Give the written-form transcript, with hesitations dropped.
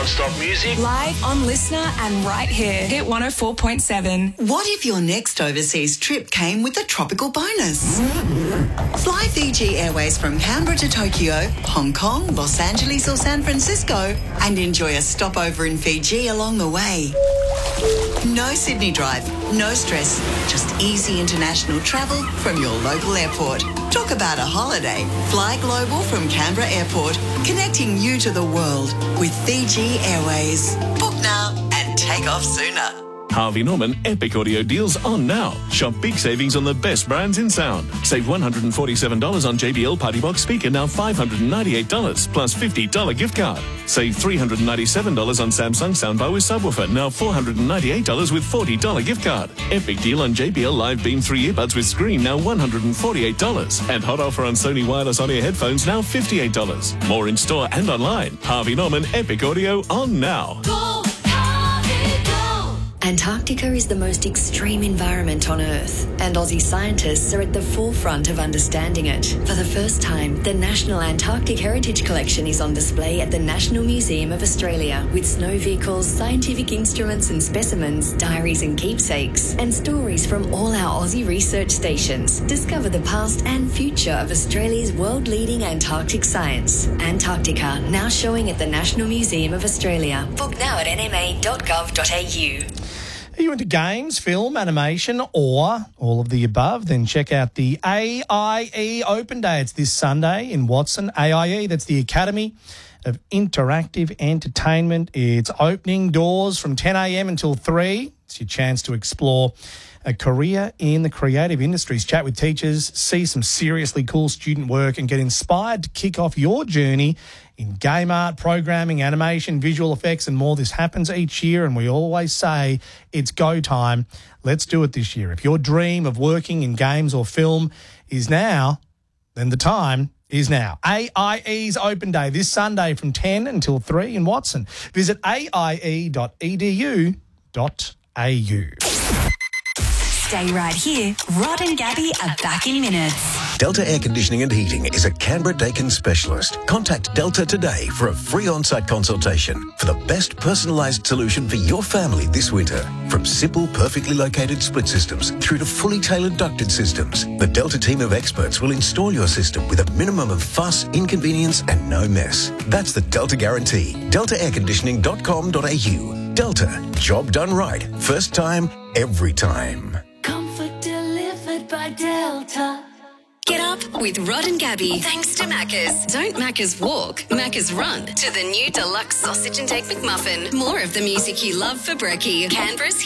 non-stop music. Live on Listener and right here. Hit 104.7. What if your next overseas trip came with a tropical bonus? Fly Fiji Airways from Canberra to Tokyo, Hong Kong, Los Angeles or San Francisco and enjoy a stopover in Fiji along the way. No Sydney drive, no stress, just easy international travel from your local airport. Talk about a holiday. Fly global from Canberra Airport, connecting you to the world with Fiji Airways. Book now and take off sooner. Harvey Norman Epic Audio deals on now. Shop big savings on the best brands in sound. Save $147 on JBL Party Box speaker, now $598 plus $50 gift card. Save $397 on Samsung soundbar with subwoofer, now $498 with $40 gift card. Epic deal on JBL Live Beam 3 earbuds with screen, now $148. And hot offer on Sony wireless on-ear headphones, now $58. More in store and online. Harvey Norman Epic Audio on now. Antarctica is the most extreme environment on Earth, and Aussie scientists are at the forefront of understanding it. For the first time, the National Antarctic Heritage Collection is on display at the National Museum of Australia, with snow vehicles, scientific instruments and specimens, diaries and keepsakes, and stories from all our Aussie research stations. Discover the past and future of Australia's world-leading Antarctic science. Antarctica, now showing at the National Museum of Australia. Book now at nma.gov.au. Are you into games, film, animation, or all of the above? Then check out the AIE Open Day. It's this Sunday in Watson. AIE, that's the Academy of Interactive Entertainment. It's opening doors from 10 a.m. until 3. It's your chance to explore a career in the creative industries, chat with teachers, see some seriously cool student work and get inspired to kick off your journey in game art, programming, animation, visual effects and more. This happens each year and we always say it's go time. Let's do it this year. If your dream of working in games or film is now, then the time is now. AIE's Open Day this Sunday from 10 until 3 in Watson. Visit aie.edu.au. Stay right here. Rod and Gabby are back in minutes. Delta Air Conditioning and Heating is a Canberra Dakin specialist. Contact Delta today for a free on-site consultation for the best personalised solution for your family this winter. From simple, perfectly located split systems through to fully tailored ducted systems, the Delta team of experts will install your system with a minimum of fuss, inconvenience and no mess. That's the Delta guarantee. DeltaAirConditioning.com.au. Delta. Job done right. First time, every time. Comfort delivered by Delta. Get up with Rod and Gabby. Thanks to Macca's. Don't Macca's walk, Macca's run. To the new deluxe sausage and egg McMuffin. More of the music you love for brekkie. Canberra's